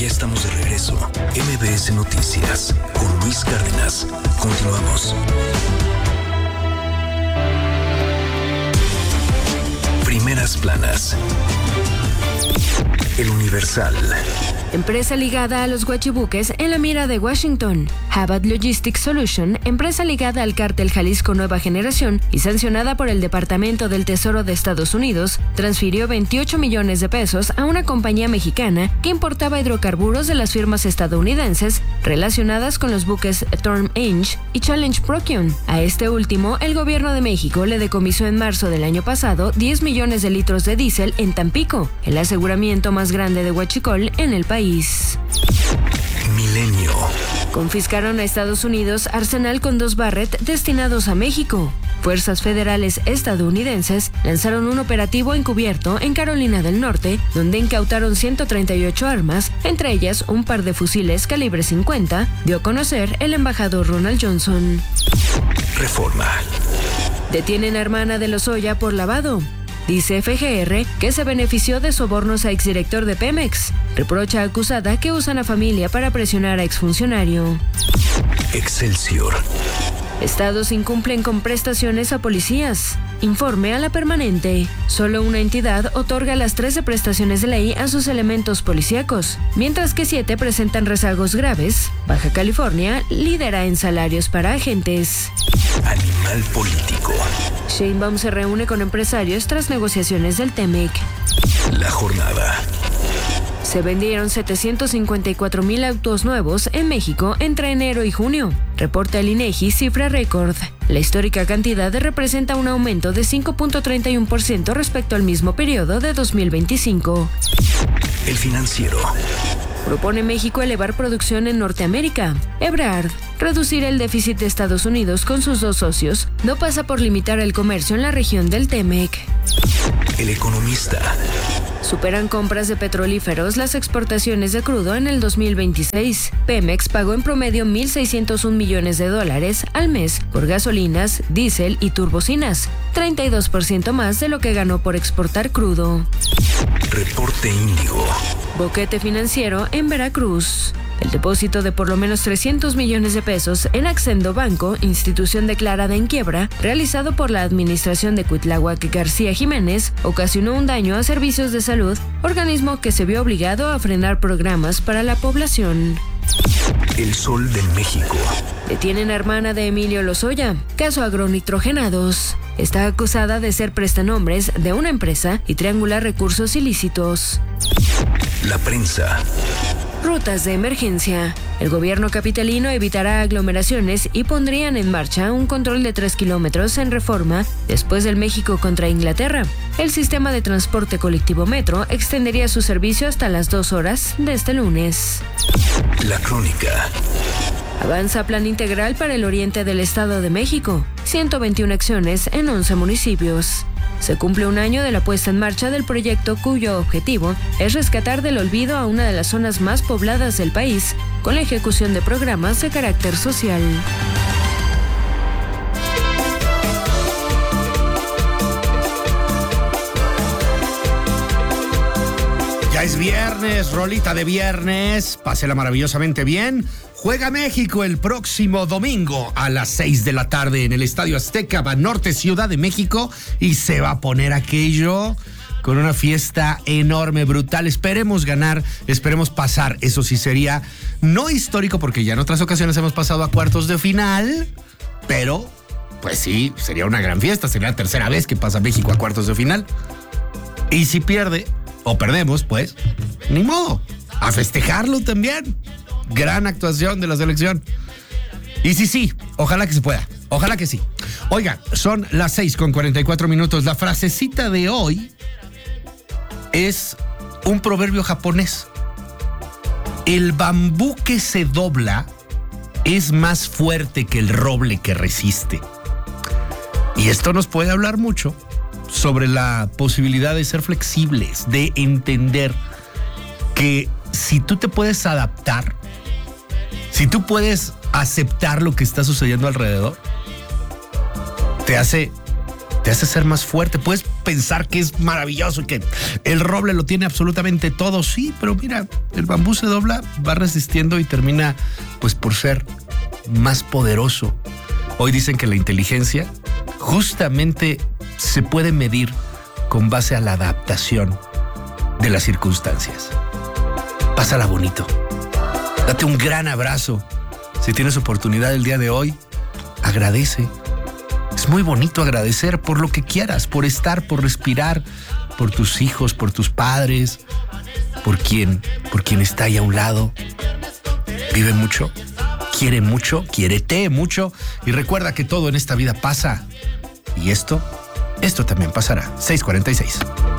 Ya estamos de regreso. MBS Noticias con Luis Cárdenas. Continuamos. Primeras planas. El Universal. Empresa ligada a los guachibuques en la mira de Washington. Habad Logistics Solution, empresa ligada al cártel Jalisco Nueva Generación y sancionada por el Departamento del Tesoro de Estados Unidos, transfirió 28 millones de pesos a una compañía mexicana que importaba hidrocarburos de las firmas estadounidenses relacionadas con los buques Storm Inch y Challenge Procyon. A este último, el gobierno de México le decomisó en marzo del año pasado 10 millones de litros de diésel en Tampico, el aseguramiento más grande de huachicol en el país. Milenio. Confiscaron a Estados Unidos arsenal con 2 Barrett destinados a México. Fuerzas federales estadounidenses lanzaron un operativo encubierto en Carolina del Norte, donde incautaron 138 armas, entre ellas un par de fusiles calibre 50, dio a conocer el embajador Ronald Johnson. Reforma. Detienen a hermana de Lozoya por lavado. Dice FGR que se benefició de sobornos a exdirector de Pemex. Reprocha a acusada que usan a familia para presionar a exfuncionario. Excelsior. Estados incumplen con prestaciones a policías. Informe a la permanente. Solo una entidad otorga las 13 prestaciones de ley a sus elementos policíacos, mientras que 7 presentan rezagos graves. Baja California lidera en salarios para agentes. Animal político. Sheinbaum se reúne con empresarios tras negociaciones del TEMEC. La jornada. Se vendieron 754,000 autos nuevos en México entre enero y junio. Reporta el INEGI cifra récord. La histórica cantidad representa un aumento de 5.31% respecto al mismo periodo de 2025. El Financiero. Propone México elevar producción en Norteamérica. Ebrard. Reducir el déficit de Estados Unidos con sus 2 socios no pasa por limitar el comercio en la región del TEMEC. El Economista. Superan compras de petrolíferos las exportaciones de crudo en el 2026. Pemex pagó en promedio $1,601 millones al mes por gasolinas, diésel y turbocinas, 32% más de lo que ganó por exportar crudo. Reporte Índigo. Boquete financiero en Veracruz. El depósito de por lo menos 300 millones de pesos en Accendo Banco, institución declarada en quiebra, realizado por la administración de Cuitláhuac García Jiménez, ocasionó un daño a servicios de salud, organismo que se vio obligado a frenar programas para la población. El Sol de México. Detienen a hermana de Emilio Lozoya. Caso agronitrogenados. Está acusada de ser prestanombres de una empresa y triangular recursos ilícitos. La Prensa. Rutas de emergencia. El gobierno capitalino evitará aglomeraciones y pondrían en marcha un control de 3 kilómetros en Reforma después del México contra Inglaterra. El sistema de transporte colectivo Metro extendería su servicio hasta las 2 horas de este lunes. La Crónica. Avanza plan integral para el oriente del Estado de México. 121 acciones en 11 municipios. Se cumple un año de la puesta en marcha del proyecto cuyo objetivo es rescatar del olvido a una de las zonas más pobladas del país, con la ejecución de programas de carácter social. Ya es viernes, rolita de viernes, pásela maravillosamente bien. Juega México el próximo domingo a las 6 de la tarde en el Estadio Azteca, Banorte, Ciudad de México, y se va a poner aquello con una fiesta enorme, brutal. Esperemos ganar, esperemos pasar. Eso sí sería no histórico porque ya en otras ocasiones hemos pasado a cuartos de final, pero pues sí, sería una gran fiesta. Sería la tercera vez que pasa México a cuartos de final. Y si pierde o perdemos, pues ni modo, a festejarlo también. Gran actuación de la selección. Y sí, ojalá que se pueda. Ojalá que sí. Oiga, son las 6:44. La frasecita de hoy es un proverbio japonés. El bambú que se dobla es más fuerte que el roble que resiste. Y esto nos puede hablar mucho sobre la posibilidad de ser flexibles, de entender que si tú te puedes adaptar, si tú puedes aceptar lo que está sucediendo alrededor, te hace te hace ser más fuerte. Puedes pensar que es maravilloso y que el roble lo tiene absolutamente todo. Sí, pero mira, el bambú se dobla, va resistiendo y termina pues por ser más poderoso. Hoy dicen que la inteligencia justamente se puede medir con base a la adaptación de las circunstancias. Pásala bonito. Date un gran abrazo. Si tienes oportunidad el día de hoy, agradece. Es muy bonito agradecer por lo que quieras, por estar, por respirar, por tus hijos, por tus padres, por quien está ahí a un lado. Vive mucho, quiérete mucho y recuerda que todo en esta vida pasa. Y esto también pasará. 6:46.